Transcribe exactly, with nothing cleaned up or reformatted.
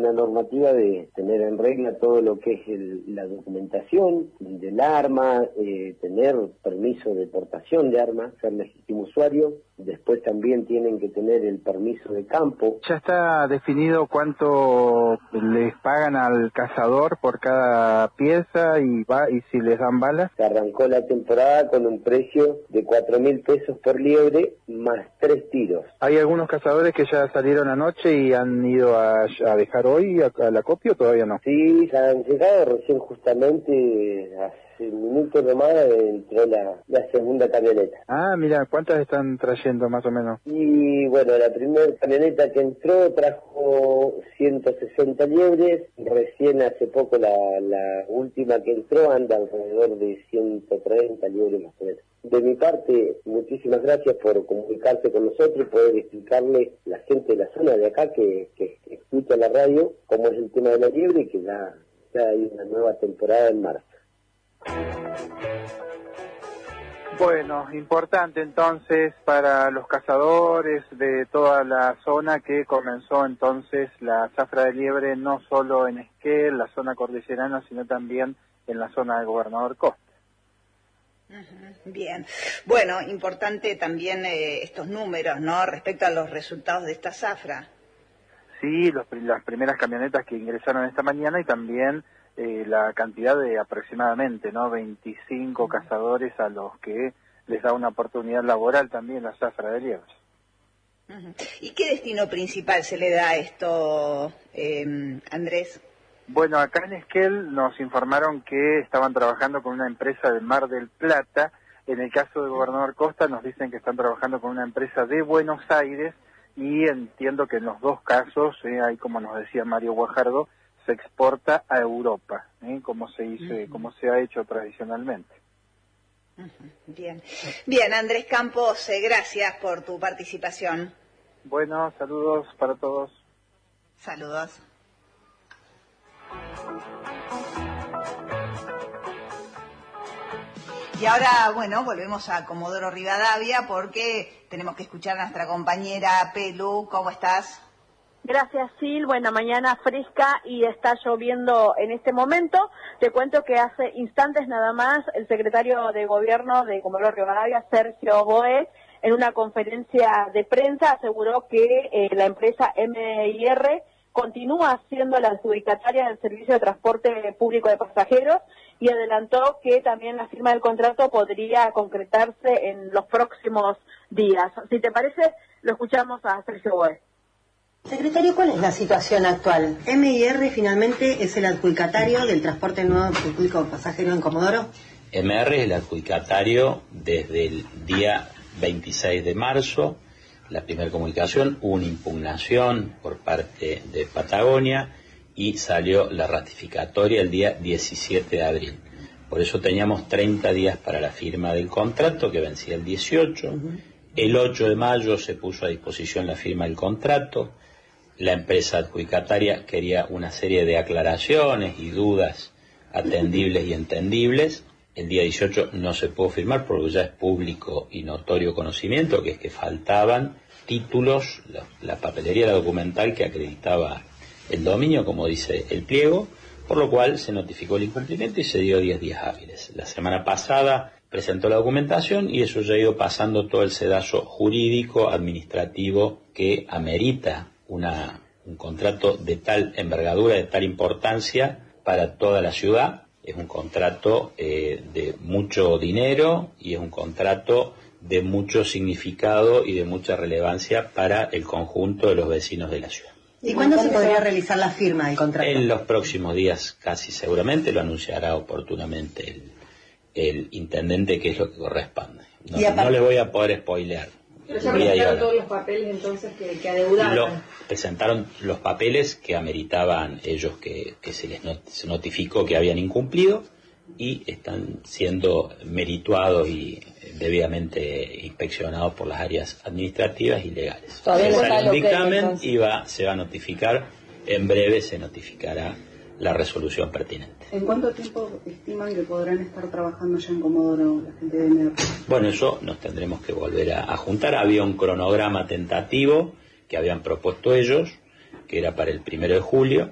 una normativa de tener en regla todo lo que es el, la documentación del arma, eh, tener permiso de portación de armas, ser legítimo usuario. Después también tienen que tener el permiso de campo. ¿Ya está definido cuánto les pagan al cazador por cada pieza y va y si les dan balas? Se arrancó la temporada con un precio de cuatro mil pesos por liebre más tres tiros. ¿Hay algunos cazadores que ya salieron anoche y han ido a, a dejar hoy a, a la copia o todavía no? Sí, ya han llegado recién justamente hace un minuto nomás entró la, la segunda camioneta. Ah, mira, ¿cuántas están trayendo más o menos? Y bueno, la primera camioneta que entró trajo ciento sesenta liebres, recién hace poco la, la última que entró anda alrededor de ciento treinta liebres más o menos. De mi parte, muchísimas gracias por comunicarse con nosotros y poder explicarle a la gente de la zona de acá que, que escucha la radio cómo es el tema de la liebre y que ya, ya hay una nueva temporada en marzo. Bueno, importante entonces para los cazadores de toda la zona que comenzó entonces la zafra de liebre no solo en Esquel, la zona cordillerana, sino también en la zona del Gobernador Costa. Bien, bueno, importante también eh, estos números, ¿no?, respecto a los resultados de esta zafra. Sí, los, las primeras camionetas que ingresaron esta mañana y también eh, la cantidad de aproximadamente, ¿no?, veinticinco cazadores a los que les da una oportunidad laboral también la zafra de liebre. Uh-huh. ¿Y qué destino principal se le da a esto, eh, Andrés? Bueno, acá en Esquel nos informaron que estaban trabajando con una empresa de Mar del Plata. En el caso del Gobernador Costa nos dicen que están trabajando con una empresa de Buenos Aires y entiendo que en los dos casos, eh, ahí como nos decía Mario Guajardo, se exporta a Europa, eh, como se hizo, uh-huh. como se ha hecho tradicionalmente. Uh-huh. Bien, bien, Andrés Campos, eh, gracias por tu participación. Bueno, saludos para todos. Saludos. Y ahora, bueno, volvemos a Comodoro Rivadavia porque tenemos que escuchar a nuestra compañera Pelu. ¿Cómo estás? Gracias, Sil. Buena mañana, fresca, y está lloviendo en este momento. Te cuento que hace instantes nada más el secretario de Gobierno de Comodoro Rivadavia, Sergio Boe, en una conferencia de prensa aseguró que eh, la empresa M I R continúa siendo la adjudicataria del servicio de transporte público de pasajeros y adelantó que también la firma del contrato podría concretarse en los próximos días. Si te parece, lo escuchamos a Sergio Boe. Secretario, ¿cuál es la situación actual? ¿M I R finalmente es el adjudicatario del transporte nuevo público de pasajeros en Comodoro? M I R es el adjudicatario desde el día veintiséis de marzo. La primera comunicación, hubo una impugnación por parte de Patagonia y salió la ratificatoria el día diecisiete de abril. Por eso teníamos treinta días para la firma del contrato, que vencía el dieciocho. Uh-huh. El ocho de mayo se puso a disposición la firma del contrato. La empresa adjudicataria quería una serie de aclaraciones y dudas atendibles y entendibles. El día dieciocho no se pudo firmar porque ya es público y notorio conocimiento, que es que faltaban títulos, la, la papelería la documental que acreditaba el dominio, como dice el pliego, por lo cual se notificó el incumplimiento y se dio diez días hábiles. La semana pasada presentó la documentación y eso ya ha ido pasando todo el sedazo jurídico, administrativo que amerita una, un contrato de tal envergadura, de tal importancia para toda la ciudad. Es un contrato eh, de mucho dinero y es un contrato de mucho significado y de mucha relevancia para el conjunto de los vecinos de la ciudad. ¿Y cuándo se podría realizar la firma del contrato? En los próximos días, casi seguramente, lo anunciará oportunamente el, el intendente, que es lo que corresponde. No, no le voy a poder spoilear. Pero ya presentaron todos los papeles entonces que, que adeudaban. Lo, presentaron los papeles que ameritaban ellos que, que se les not, se notificó que habían incumplido y están siendo merituados y debidamente inspeccionados por las áreas administrativas y legales. Todavía no sale un dictamen entonces. y va, se va a notificar, en breve se notificará la resolución pertinente. ¿En cuánto tiempo estiman que podrán estar trabajando ya en Comodoro la gente de M I R? Bueno, eso nos tendremos que volver a, a juntar. Había un cronograma tentativo que habían propuesto ellos, que era para el primero de julio.